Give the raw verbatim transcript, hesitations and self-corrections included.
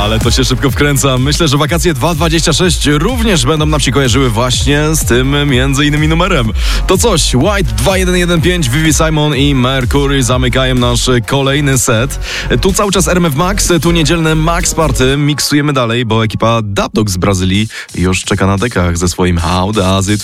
Ale to się szybko wkręca. Myślę, że wakacje dwa tysiące dwudziesty szósty również będą nam się kojarzyły właśnie z tym między innymi numerem. To coś, White dwa jeden jeden pięć, Vivi Simon i Mercury zamykają nasz kolejny set. Tu cały czas R M F Max, tu niedzielne Max Party. Miksujemy dalej, bo ekipa Dub Dogs z Brazylii już czeka na dekach ze swoim How Does It